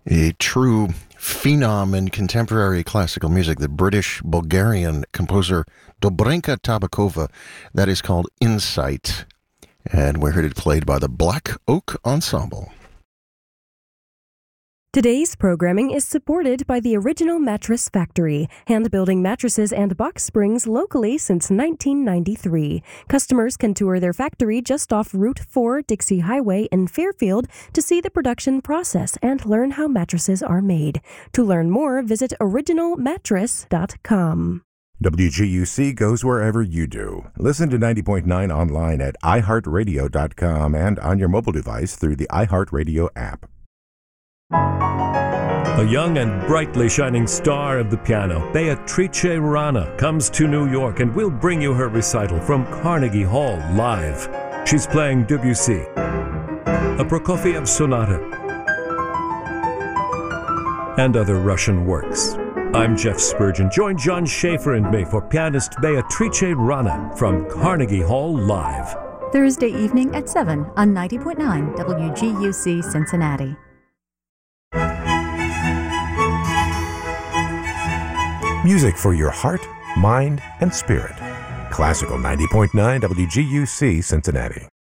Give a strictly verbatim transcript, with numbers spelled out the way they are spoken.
A true phenom in contemporary classical music, the British-Bulgarian composer Dobrinka Tabakova. That is called Insight. And we heard it played by the Black Oak Ensemble. Today's programming is supported by the Original Mattress Factory, hand-building mattresses and box springs locally since nineteen ninety-three. Customers can tour their factory just off Route four Dixie Highway in Fairfield to see the production process and learn how mattresses are made. To learn more, visit original mattress dot com. W G U C goes wherever you do. Listen to ninety point nine online at i heart radio dot com and on your mobile device through the iHeartRadio app. A young and brightly shining star of the piano, Beatrice Rana, comes to New York and will bring you her recital from Carnegie Hall live. She's playing Debussy, a Prokofiev sonata, and other Russian works. I'm Jeff Spurgeon. Join John Schaefer and me for pianist Beatrice Rana from Carnegie Hall live. Thursday evening at seven on ninety point nine W G U C Cincinnati. Music for your heart, mind, and spirit. Classical ninety point nine W G U C Cincinnati.